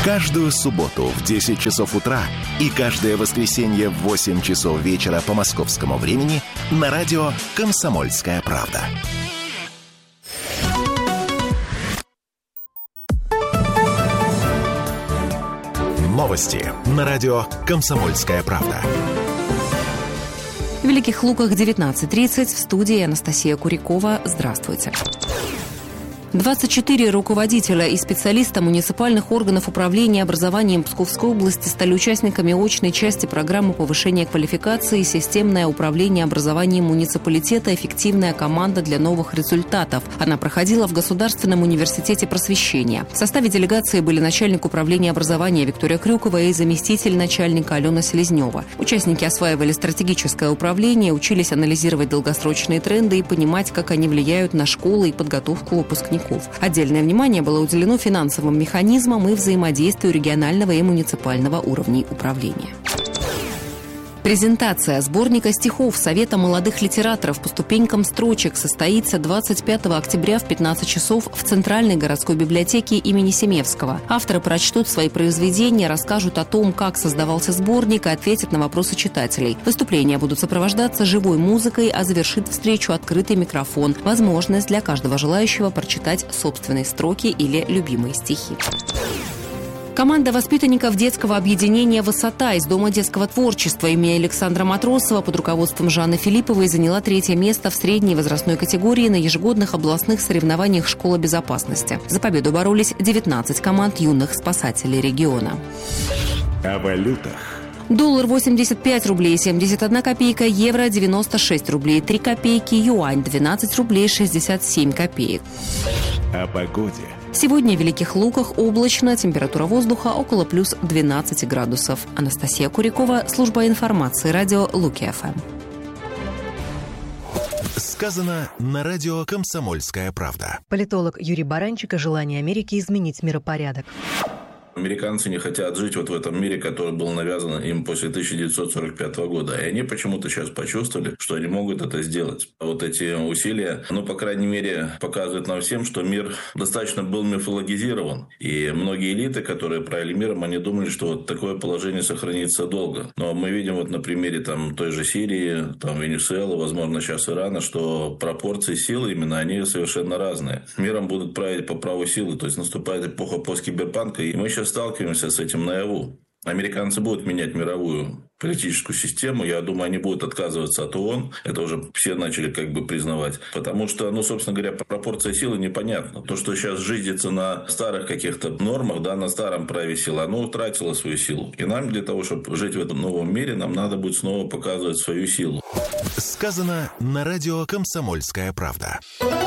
Каждую субботу в 10 часов утра и каждое воскресенье в 8 часов вечера по московскому времени на радио «Комсомольская правда». Новости на радио «Комсомольская правда». В Великих Луках 19:30 в студии Анастасия Курякова. Здравствуйте. 24 руководителя и специалиста муниципальных органов управления образованием Псковской области стали участниками очной части программы повышения квалификации «Системное управление образованием муниципалитета. Эффективная команда для новых результатов». Она проходила в Государственном университете просвещения. В составе делегации были начальник управления образования Виктория Крюкова и заместитель начальника Алена Селезнева. Участники осваивали стратегическое управление, учились анализировать долгосрочные тренды и понимать, как они влияют на школы и подготовку выпускников. Отдельное внимание было уделено финансовым механизмам и взаимодействию регионального и муниципального уровней управления. Презентация сборника стихов Совета молодых литераторов по ступенькам строчек состоится 25 октября в 15 часов в Центральной городской библиотеке имени Семевского. Авторы прочтут свои произведения, расскажут о том, как создавался сборник и ответят на вопросы читателей. Выступления будут сопровождаться живой музыкой, а завершит встречу открытый микрофон. Возможность для каждого желающего прочитать собственные строки или любимые стихи. Команда воспитанников детского объединения «Высота» из Дома детского творчества имени Александра Матросова под руководством Жанны Филипповой заняла 3-е место в средней возрастной категории на ежегодных областных соревнованиях «Школа безопасности». За победу боролись 19 команд юных спасателей региона. О валютах. Доллар 85 рублей 71 копейка, евро 96 рублей 3 копейки, юань 12 рублей 67 копеек. О погоде. Сегодня в Великих Луках облачно, температура воздуха около плюс 12 градусов. Анастасия Курякова, служба информации, радио Луки-ФМ. Сказано на радио «Комсомольская правда». Политолог Юрий Баранчик о желании Америки изменить миропорядок. Американцы не хотят жить вот в этом мире, который был навязан им после 1945 года. И они почему-то сейчас почувствовали, что они могут это сделать. Вот эти усилия, по крайней мере, показывают нам всем, что мир достаточно был мифологизирован. И многие элиты, которые правили миром, они думали, что вот такое положение сохранится долго. Но мы видим вот на примере той же Сирии, Венесуэлы, возможно, сейчас Ирана, что пропорции силы именно они совершенно разные. Миром будут править по праву силы. То есть наступает эпоха посткиберпанка, и мы сейчас сталкиваемся с этим наяву. Американцы будут менять мировую политическую систему. Я думаю, они будут отказываться от ООН. Это уже все начали признавать. Потому что, собственно говоря, пропорция силы непонятна. То, что сейчас жизнится на старых каких-то нормах, на старом праве силы, оно утратило свою силу. И нам для того, чтобы жить в этом новом мире, нам надо будет снова показывать свою силу. Сказано на радио «Комсомольская правда».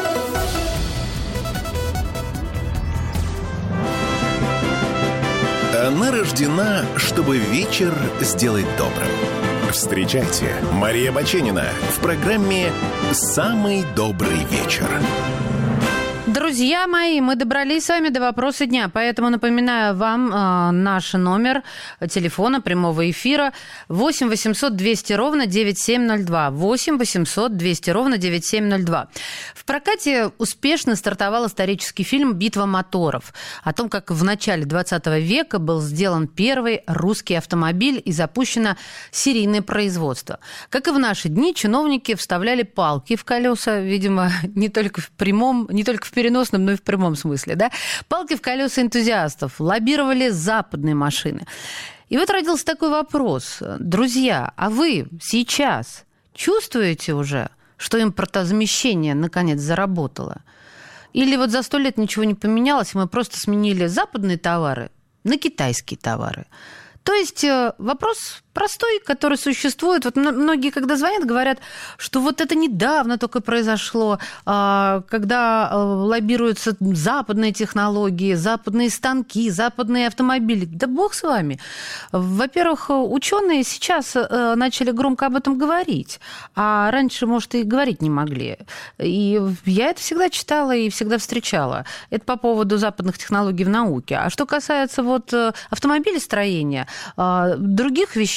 Она рождена, чтобы вечер сделать добрым. Встречайте, Мария Баченина в программе «Самый добрый вечер». Друзья мои, мы добрались с вами до вопроса дня, поэтому напоминаю вам наш номер телефона прямого эфира 8 800 200 ровно 9702. 8 800 200 ровно 9702. В прокате успешно стартовал исторический фильм «Битва моторов» о том, как в начале 20 века был сделан первый русский автомобиль и запущено серийное производство. Как и в наши дни, чиновники вставляли палки в колеса, видимо, не только в переносном, но и в прямом смысле, да? Палки в колеса энтузиастов, лоббировали западные машины. И вот родился такой вопрос. Друзья, а вы сейчас чувствуете уже, что импортозамещение наконец заработало? Или вот за 100 лет ничего не поменялось, мы просто сменили западные товары на китайские товары? То есть вопрос простой, который существует. Вот многие, когда звонят, говорят, что вот это недавно только произошло, когда лоббируются западные технологии, западные станки, западные автомобили. Да бог с вами. Во-первых, ученые сейчас начали громко об этом говорить, а раньше, может, и говорить не могли. И я это всегда читала и всегда встречала. Это по поводу западных технологий в науке. А что касается вот автомобилестроения, других вещей,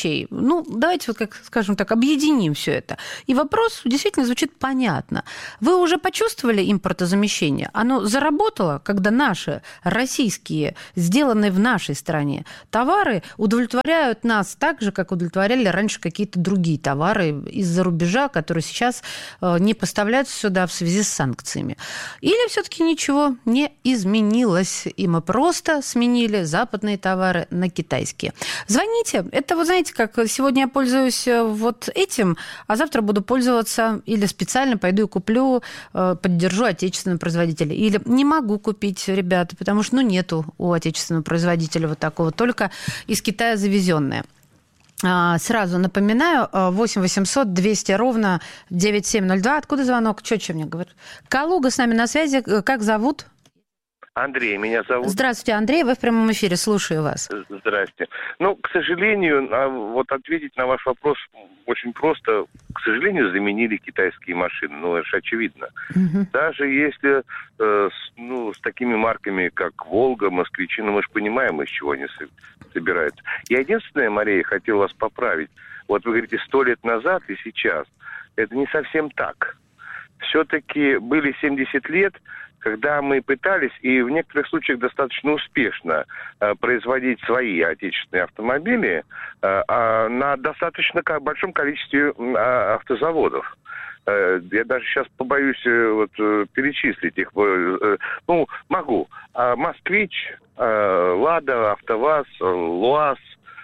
вещей. Ну, давайте вот, как скажем так, объединим все это. И вопрос действительно звучит понятно. Вы уже почувствовали импортозамещение? Оно заработало, когда наши российские, сделанные в нашей стране товары удовлетворяют нас так же, как удовлетворяли раньше какие-то другие товары из-за рубежа, которые сейчас не поставляются сюда в связи с санкциями. Или все-таки ничего не изменилось, и мы просто сменили западные товары на китайские? Звоните. Это, вы знаете, как сегодня я пользуюсь вот этим, а завтра буду пользоваться или специально пойду и куплю, поддержу отечественного производителя. Или не могу купить, ребята, потому что нету у отечественного производителя вот такого, только из Китая завезенное. Сразу напоминаю, 8 800 200 ровно 9702. Откуда звонок? Что мне говорят? Калуга с нами на связи. Как зовут? Андрей, меня зовут. Здравствуйте, Андрей, вы в прямом эфире, слушаю вас. Здрасте. Ну, к сожалению, вот ответить на ваш вопрос очень просто. К сожалению, заменили китайские машины, ну, это же очевидно. Угу. Даже если, с такими марками, как «Волга», «Москвичи», ну, мы же понимаем, из чего они собираются. Я единственное, Мария, хотел вас поправить. Вот вы говорите, 100 лет назад и сейчас. Это не совсем так. Все-таки были 70 лет, когда мы пытались, и в некоторых случаях достаточно успешно, производить свои отечественные автомобили на достаточно большом количестве автозаводов. Я даже сейчас побоюсь перечислить их. Ну, могу. «Москвич», «Лада», «АвтоВАЗ», «ЛуАЗ»,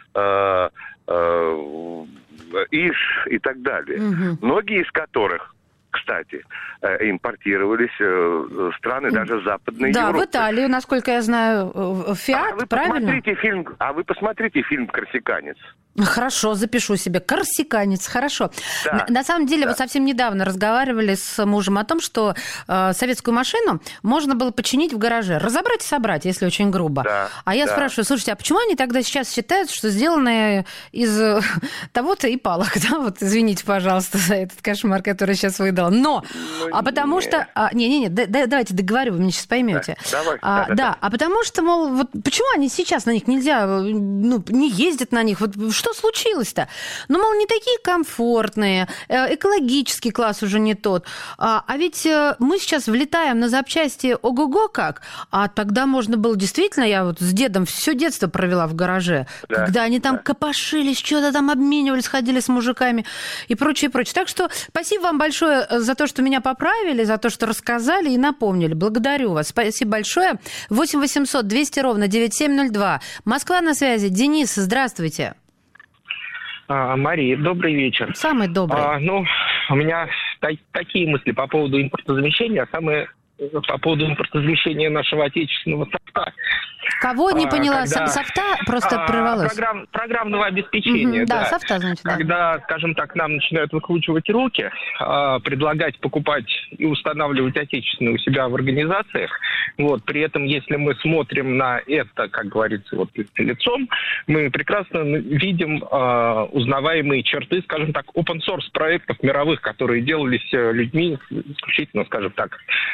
«Иж» и так далее. Угу. Многие из которых, кстати, импортировались страны даже Западной Европы. Да, в Италию, насколько я знаю, «Фиат», правильно? Вы посмотрите фильм «Корсиканец». Хорошо, запишу себе. «Корсиканец», хорошо. Да, на самом деле, да. Вот совсем недавно разговаривали с мужем о том, что советскую машину можно было починить в гараже. Разобрать и собрать, если очень грубо. Да, а я спрашиваю, слушайте, а почему они тогда сейчас считают, что сделанное из того-то и палок? Да? Вот извините, пожалуйста, за этот кошмар, который сейчас выдала. Но, потому что... давайте договорю, вы меня сейчас поймете. Да, потому что, мол, вот почему они сейчас на них нельзя, не ездят на них? Вот что случилось-то? Ну, мол, не такие комфортные, экологический класс уже не тот. А ведь мы сейчас влетаем на запчасти ого-го как. А тогда можно было действительно, я вот с дедом все детство провела в гараже, когда они там копошились, что-то там обменивались, ходили с мужиками и прочее, прочее. Так что спасибо вам большое за то, что меня поправили, за то, что рассказали и напомнили. Благодарю вас. Спасибо большое. 8 800 200 ровно 9702. Москва на связи. Денис, здравствуйте. Мария, добрый вечер. Самый добрый. У меня такие мысли по поводу импортозамещения, по поводу импортозамещения нашего отечественного софта. Кого не поняла? Софта просто прервалось. Программного обеспечения. Да, софта, значит. Когда, скажем так, нам начинают выкручивать руки, предлагать покупать и устанавливать отечественные у себя в организациях. Вот, при этом, если мы смотрим на это, как говорится, вот лицом, мы прекрасно видим узнаваемые черты, скажем так, open-source проектов мировых, которые делались людьми исключительно, скажем так,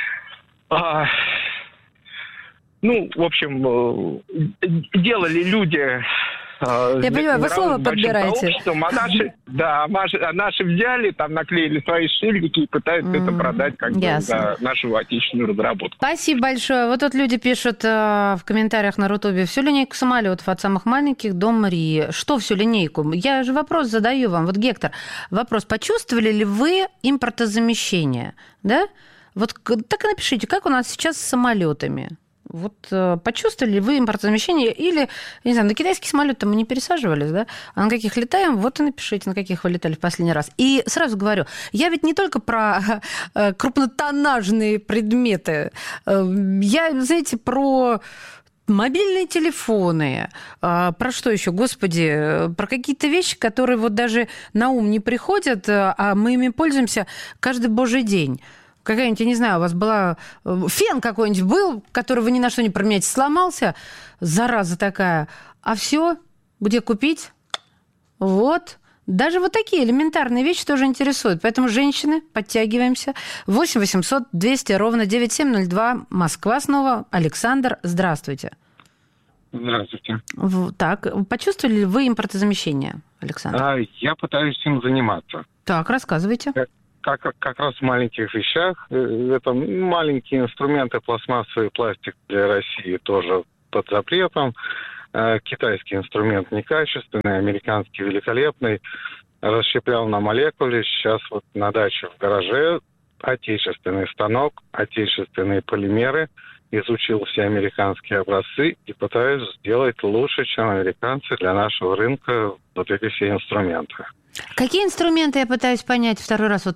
в общем, делали люди... Я понимаю, вы слово подбираете. А наши взяли, там наклеили свои шильдики и пытаются это продать за нашу отечественную разработку. Спасибо большое. Вот тут люди пишут в комментариях на Рутубе: всю линейку самолетов от самых маленьких до Мрии. Что всю линейку? Я же вопрос задаю вам. Вот, Гектор, вопрос. Почувствовали ли вы импортозамещение? Да? Вот так и напишите, как у нас сейчас с самолетами. Вот почувствовали ли вы импортозамещение? Или, не знаю, на китайские самолеты мы не пересаживались, да? А на каких летаем? Вот и напишите, на каких вы летали в последний раз. И сразу говорю, я ведь не только про крупнотоннажные предметы. Я, знаете, про мобильные телефоны, про что еще, господи, про какие-то вещи, которые вот даже на ум не приходят, а мы ими пользуемся каждый божий день. Какая-нибудь, я не знаю, у вас была... Фен какой-нибудь был, который вы ни на что не променяете, сломался, зараза такая. А все, где купить? Вот. Даже вот такие элементарные вещи тоже интересуют. Поэтому, женщины, подтягиваемся. 8 800 200 ровно 9702. Москва снова. Александр, здравствуйте. Здравствуйте. Так, почувствовали ли вы импортозамещение, Александр? Я пытаюсь им заниматься. Так, рассказывайте. Как раз в маленьких вещах. Это маленькие инструменты, пластмассовый пластик для России тоже под запретом. Китайский инструмент некачественный, американский великолепный. Расщеплял на молекулы. Сейчас вот на даче в гараже отечественный станок, отечественные полимеры. Изучил все американские образцы и пытаюсь сделать лучше, чем американцы, для нашего рынка вот эти все инструменты. Какие инструменты, я пытаюсь понять второй раз?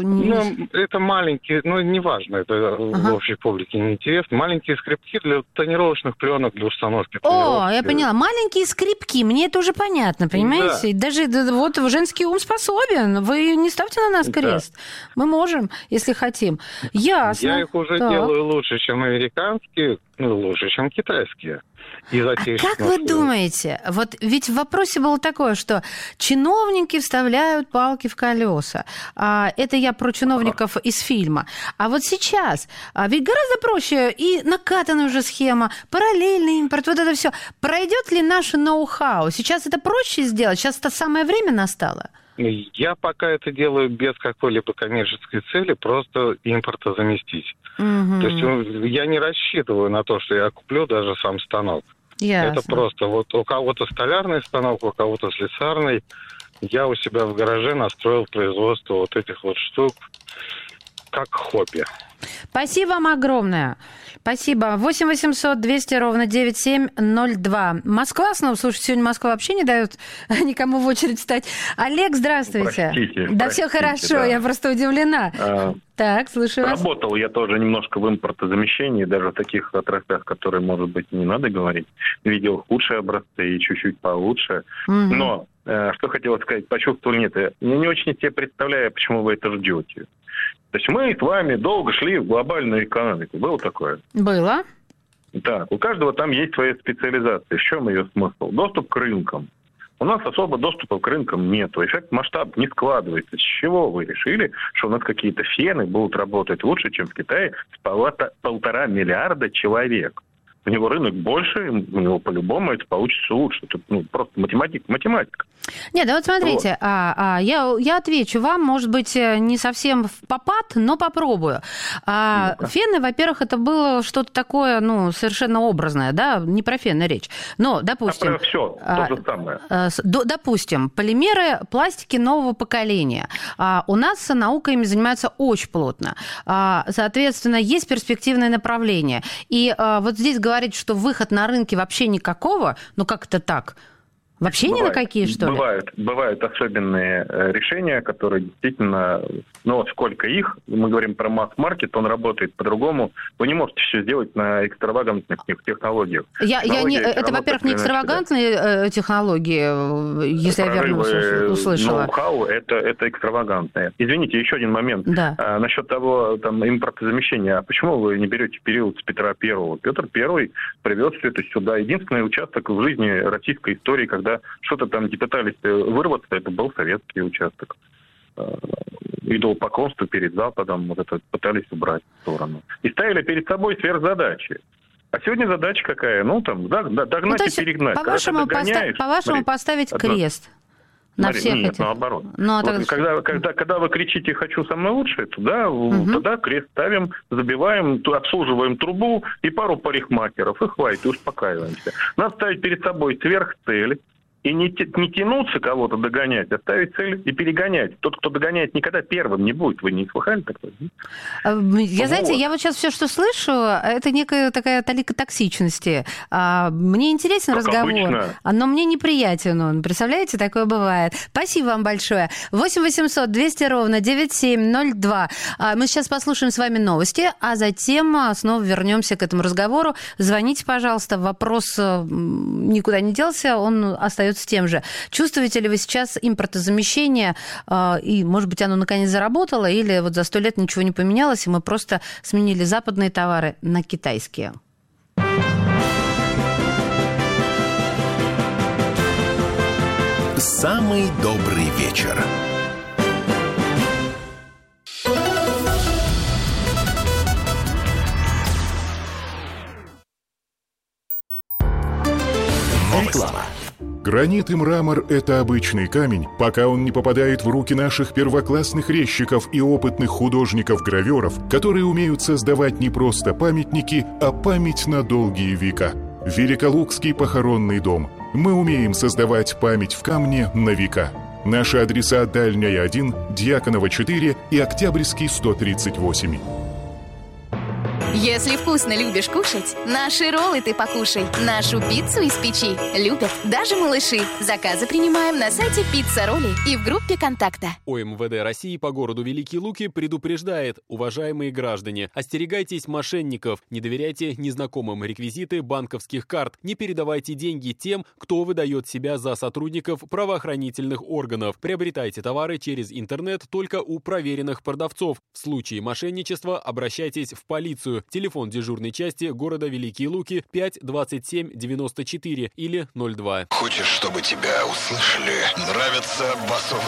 Это маленькие, неважно, это в общей публике неинтересно. Маленькие скрипки для тонировочных пленок, для установки тонировки. Я поняла. Маленькие скрипки, мне это уже понятно, понимаете? Да. Даже вот женский ум способен. Вы не ставьте на нас крест. Да. Мы можем, если хотим. Ясно. Я их уже делаю лучше, чем американские, лучше, чем китайские. Как вы думаете, вот ведь в вопросе было такое, что чиновники вставляют палки в колеса. Это я про чиновников из фильма. А вот сейчас, ведь гораздо проще и накатанная уже схема, параллельный импорт, вот это все. Пройдет ли наше ноу-хау? Сейчас это проще сделать? Сейчас это самое время настало? Я пока это делаю без какой-либо коммерческой цели, просто импорта заместить. Угу. То есть я не рассчитываю на то, что я куплю даже сам станок. Ясно. Это просто вот у кого-то столярный станок, у кого-то слесарный. Я у себя в гараже настроил производство вот этих вот штук как хобби. Спасибо вам огромное. Спасибо. 8 800 200 ровно 9702. Москва снова. Слушайте, сегодня Москва вообще не дает никому в очередь встать. Олег, здравствуйте. Простите, все хорошо, я просто удивлена. Так, слушаю вас. Работал я тоже немножко в импортозамещении, даже в таких отраслях, которые, может быть, не надо говорить. Видел худшие образцы и чуть-чуть получше. Но, что хотела сказать, почувствовали, нет, я не очень себе представляю, почему вы это ждете. То есть мы с вами долго шли в глобальную экономику. Было такое? Было. Так, у каждого там есть своя специализация. В чем ее смысл? Доступ к рынкам. У нас особо доступа к рынкам нет. Эффект масштаб не складывается. С чего вы решили, что у нас какие-то фены будут работать лучше, чем в Китае с 1,5 миллиарда человек? У него рынок больше, у него по-любому это получится лучше. Тут просто математика. Нет, вот смотрите, я отвечу вам, может быть, не совсем в попад, но попробую. Фены, во-первых, это было что-то такое, совершенно образное, да, не про фены речь. Но, допустим... про все, то же самое. Допустим, полимеры, пластики нового поколения. У нас наука ими занимается очень плотно. Соответственно, есть перспективное направление. И вот здесь говорить, что выход на рынке вообще никакого, как это так? Вообще ни на какие, что ли? Бывают особенные решения, которые действительно, сколько их, мы говорим про масс-маркет, он работает по-другому. Вы не можете все сделать на экстравагантных технологиях. Это, во-первых, не экстравагантные технологии, если я верно услышала. Ноу-хау – это экстравагантные. Извините, еще один момент. Да. Насчет того импортозамещения. А почему вы не берете период с Петра Первого? Петр Первый привез все это сюда. Единственный участок в жизни российской истории, когда что-то там пытались вырваться, это был советский участок. Идолопоклонство перед Западом это пытались убрать в сторону. И ставили перед собой сверхзадачи. А сегодня задача какая? Догнать и перегнать. По-вашему, поставить крест. На всех этих. Наоборот. Когда вы кричите «хочу самое лучшее», тогда крест ставим, забиваем, обслуживаем трубу и пару парикмахеров, и хватит, и успокаиваемся. Надо ставить перед собой сверхцель, и не тянуться кого-то догонять, а ставить цель и перегонять. Тот, кто догоняет, никогда первым не будет. Вы не слыхали такое? Знаете, я вот сейчас все, что слышу, это некая такая талика токсичности. Мне интересен разговор, но мне неприятен он. Представляете, такое бывает. Спасибо вам большое. 8 800 200 ровно 9702. Мы сейчас послушаем с вами новости, а затем снова вернемся к этому разговору. Звоните, пожалуйста. Вопрос никуда не делся, он остается тем же. Чувствуете ли вы сейчас импортозамещение, и, может быть, оно наконец заработало, или вот за 100 лет ничего не поменялось, и мы просто сменили западные товары на китайские? Самый добрый вечер. Реклама. Гранит и мрамор – это обычный камень, пока он не попадает в руки наших первоклассных резчиков и опытных художников-гравёров, которые умеют создавать не просто памятники, а память на долгие века. Великолукский похоронный дом. Мы умеем создавать память в камне на века. Наши адреса: Дальняя 1, Дьяконова 4 и Октябрьский 138. Если вкусно любишь кушать, наши роллы ты покушай. Нашу пиццу из печи любят даже малыши. Заказы принимаем на сайте Пицца Ролли и в группе «Контакта». ОМВД России по городу Великие Луки предупреждает: уважаемые граждане, остерегайтесь мошенников, не доверяйте незнакомым реквизиты банковских карт, не передавайте деньги тем, кто выдает себя за сотрудников правоохранительных органов. Приобретайте товары через интернет только у проверенных продавцов. В случае мошенничества обращайтесь в полицию. Телефон дежурной части города Великие Луки 5 27 94 или 02. Хочешь, чтобы тебя услышали? Нравится басовый